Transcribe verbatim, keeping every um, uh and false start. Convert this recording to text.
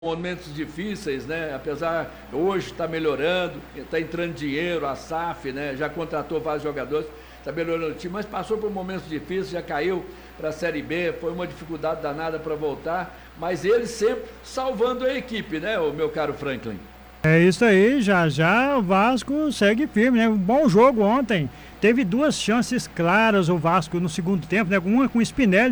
Momentos difíceis, né? Apesar, hoje está melhorando, está entrando dinheiro, a S A F, né? Já contratou vários jogadores, está melhorando o time, mas passou por momentos difíceis, já caiu para a Série B, foi uma dificuldade danada para voltar, mas ele sempre salvando a equipe, né, o meu caro Franklin? É isso aí, já já o Vasco segue firme, né? Um bom jogo ontem, teve duas chances claras o Vasco no segundo tempo, né? Uma com o Spinelli